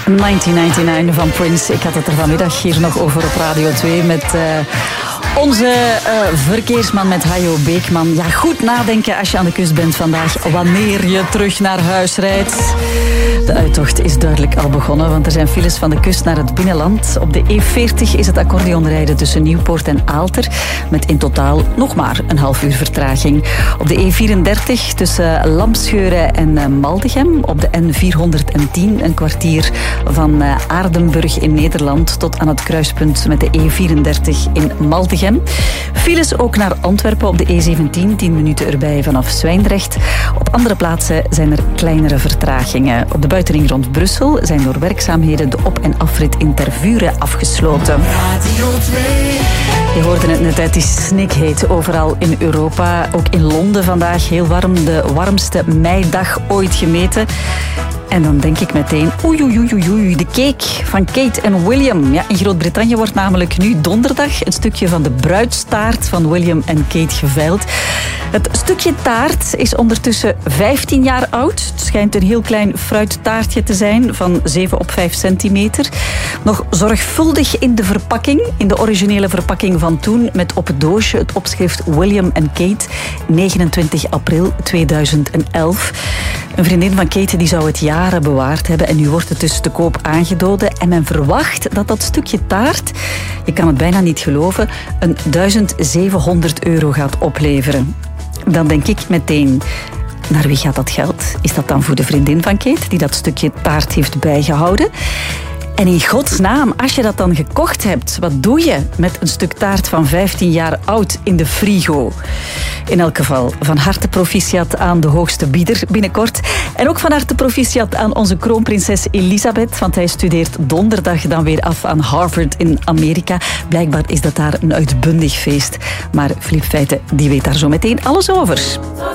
1999 van Prince. Ik had het er vanmiddag hier nog over op Radio 2 met onze verkeersman, met Hajo Beekman. Ja, goed nadenken als je aan de kust bent vandaag, wanneer je terug naar huis rijdt. De uittocht is duidelijk al begonnen, want er zijn files van de kust naar het binnenland. Op de E40 is het accordeonrijden tussen Nieuwpoort en Aalter, met in totaal nog maar een half uur vertraging. Op de E34 tussen Lampscheuren en Maldegem. Op de N410 een kwartier van Aardenburg in Nederland tot aan het kruispunt met de E34 in Maldegem. Files ook naar Antwerpen op de E17, 10 minuten erbij vanaf Zwijndrecht. Op andere plaatsen zijn er kleinere vertragingen. Op de buitenring rond Brussel zijn door werkzaamheden de op- en afrit in Tervuren afgesloten. Je hoorde het net uit, die snikheet overal in Europa. Ook in Londen vandaag heel warm, de warmste meidag ooit gemeten. En dan denk ik meteen, oei, de cake van Kate en William. Ja, in Groot-Brittannië wordt namelijk nu donderdag een stukje van de bruidstaart van William en Kate geveild. Het stukje taart is ondertussen 15 jaar oud. Het schijnt een heel klein fruittaartje te zijn van 7 op 5 centimeter. Nog zorgvuldig in de verpakking, in de originele verpakking van toen, met op het doosje het opschrift William en Kate, 29 april 2011. Een vriendin van Kate die zou het jaren bewaard hebben en nu wordt het dus te koop aangeboden. En men verwacht dat dat stukje taart, je kan het bijna niet geloven, een €1.700 gaat opleveren. Dan denk ik meteen, naar wie gaat dat geld? Is dat dan voor de vriendin van Kate die dat stukje taart heeft bijgehouden? En in godsnaam, als je dat dan gekocht hebt, wat doe je met een stuk taart van 15 jaar oud in de frigo? In elk geval, van harte proficiat aan de hoogste bieder binnenkort. En ook van harte proficiat aan onze kroonprinses Elisabeth, want hij studeert donderdag dan weer af aan Harvard in Amerika. Blijkbaar is dat daar een uitbundig feest. Maar Philippe Feiten, die weet daar zo meteen alles over.